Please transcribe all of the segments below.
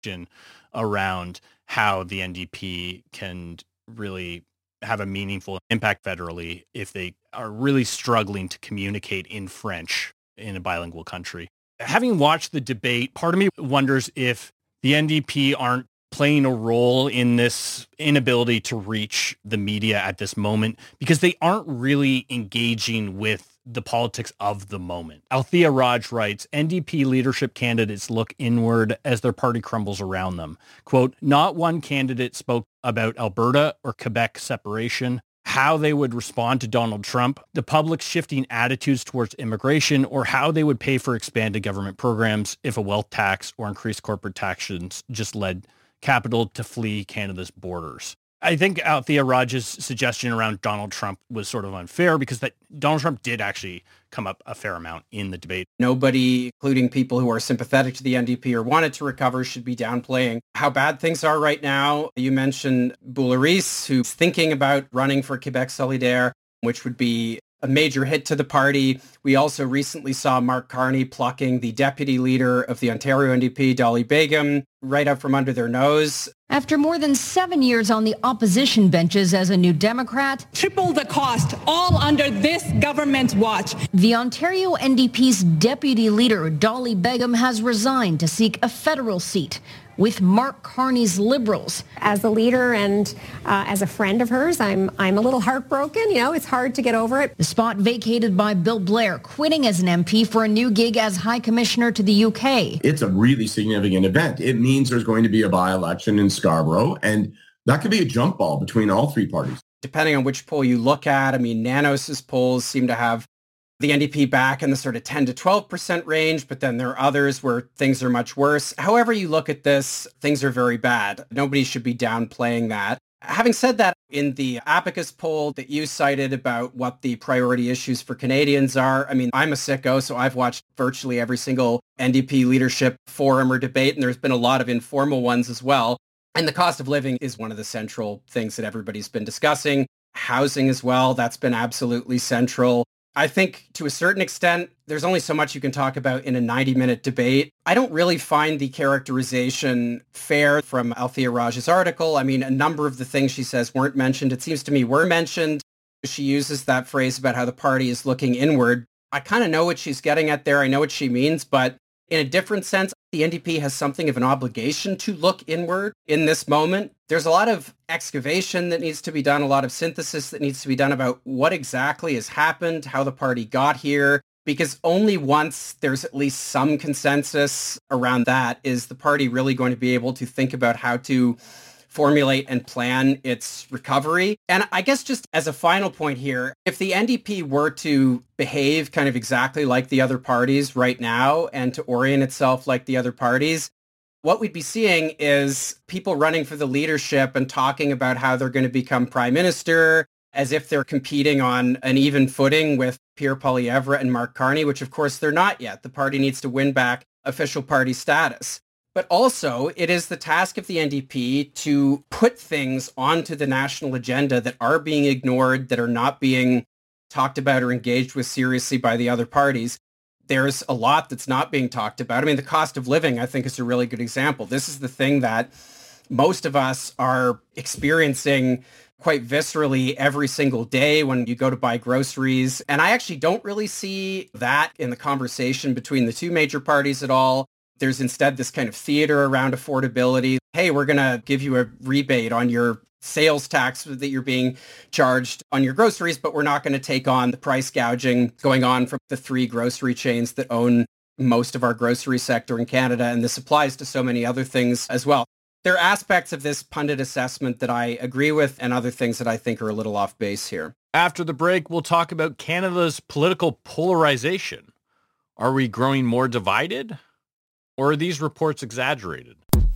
around how the NDP can really have a meaningful impact federally if they are really struggling to communicate in French in a bilingual country. Having watched the debate, part of me wonders if the NDP aren't playing a role in this inability to reach the media at this moment because they aren't really engaging with the politics of the moment. Althea Raj writes, NDP leadership candidates look inward as their party crumbles around them. Quote, not one candidate spoke about Alberta or Quebec separation, how they would respond to Donald Trump, the public's shifting attitudes towards immigration, or how they would pay for expanded government programs if a wealth tax or increased corporate taxes just led capital to flee Canada's borders. I think Althea Raj's suggestion around Donald Trump was sort of unfair because that Donald Trump did actually come up a fair amount in the debate. Nobody, including people who are sympathetic to the NDP or wanted to recover, should be downplaying how bad things are right now. You mentioned Boularice, who's thinking about running for Quebec Solidaire, which would be a major hit to the party. We also recently saw Mark Carney plucking the deputy leader of the Ontario NDP, Dolly Begum, right out from under their nose. After more than 7 years on the opposition benches as a New Democrat, triple the cost, all under this government's watch. The Ontario NDP's deputy leader, Dolly Begum, has resigned to seek a federal seat with Mark Carney's Liberals. As a leader and as a friend of hers, I'm a little heartbroken. You know, it's hard to get over it. The spot vacated by Bill Blair, quitting as an MP for a new gig as High Commissioner to the UK. It's a really significant event. It means there's going to be a by-election in Scarborough, and that could be a jump ball between all three parties. Depending on which poll you look at, I mean, Nanos's polls seem to have the NDP back in the sort of 10 to 12% range, but then there are others where things are much worse. However you look at this, things are very bad. Nobody should be downplaying that. Having said that, in the Abacus poll that you cited about what the priority issues for Canadians are, I mean, I'm a sicko, so I've watched virtually every single NDP leadership forum or debate, and there's been a lot of informal ones as well. And the cost of living is one of the central things that everybody's been discussing. Housing as well, that's been absolutely central. I think to a certain extent, there's only so much you can talk about in a 90-minute debate. I don't really find the characterization fair from Althea Raj's article. I mean, a number of the things she says weren't mentioned. It seems to me were mentioned. She uses that phrase about how the party is looking inward. I kind of know what she's getting at there. I know what she means, but in a different sense, the NDP has something of an obligation to look inward in this moment. There's a lot of excavation that needs to be done, a lot of synthesis that needs to be done about what exactly has happened, how the party got here, because only once there's at least some consensus around that is the party really going to be able to think about how to formulate and plan its recovery. And I guess just as a final point here, if the NDP were to behave kind of exactly like the other parties right now and to orient itself like the other parties, what we'd be seeing is people running for the leadership and talking about how they're going to become prime minister as if they're competing on an even footing with Pierre Poilievre and Mark Carney, which of course they're not yet. The party needs to win back official party status. But also, it is the task of the NDP to put things onto the national agenda that are being ignored, that are not being talked about or engaged with seriously by the other parties. There's a lot that's not being talked about. I mean, the cost of living, I think, is a really good example. This is the thing that most of us are experiencing quite viscerally every single day when you go to buy groceries. And I actually don't really see that in the conversation between the two major parties at all. There's instead this kind of theater around affordability. Hey, we're going to give you a rebate on your sales tax that you're being charged on your groceries, but we're not going to take on the price gouging going on from the three grocery chains that own most of our grocery sector in Canada. And this applies to so many other things as well. There are aspects of this pundit assessment that I agree with and other things that I think are a little off base here. After the break, we'll talk about Canada's political polarization. Are we growing more divided? Or are these reports exaggerated?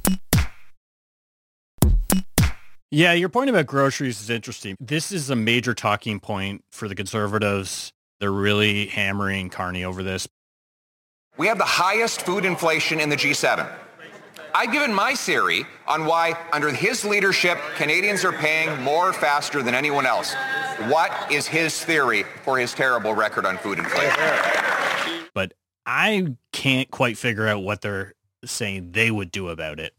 Yeah, your point about groceries is interesting. This is a major talking point for the Conservatives. They're really hammering Carney over this. We have the highest food inflation in the G7. I've given my theory on why, under his leadership, Canadians are paying more faster than anyone else. What is his theory for his terrible record on food inflation? But I can't quite figure out what they're saying they would do about it.